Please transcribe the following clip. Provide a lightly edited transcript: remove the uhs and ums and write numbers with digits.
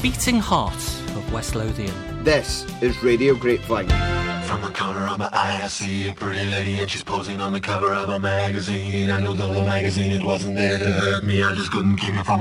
beating heart of West Lothian. This is Radio Grapevine. From the corner of my eye, I see a pretty lady, and she's posing on the cover of a magazine. I know the whole magazine, it wasn't there to hurt me, I just couldn't keep it from